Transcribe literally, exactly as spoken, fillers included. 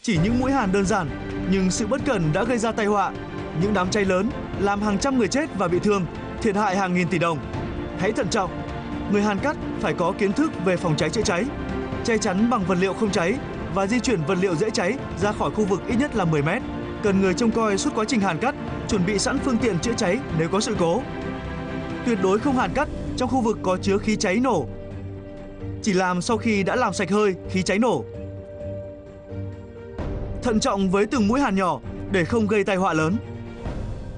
Chỉ những mũi hàn đơn giản, nhưng sự bất cẩn đã gây ra tai họa. Những đám cháy lớn làm hàng trăm người chết và bị thương, thiệt hại hàng nghìn tỷ đồng. Hãy thận trọng. Người hàn cắt phải có kiến thức về phòng cháy chữa cháy, che chắn bằng vật liệu không cháy và di chuyển vật liệu dễ cháy ra khỏi khu vực ít nhất là mười mét. Cần người trông coi suốt quá trình hàn cắt, chuẩn bị sẵn phương tiện chữa cháy nếu có sự cố. Tuyệt đối không hàn cắt trong khu vực có chứa khí cháy nổ. Chỉ làm sau khi đã làm sạch hơi khí cháy nổ. Thận trọng với từng mũi hàn nhỏ để không gây tai họa lớn.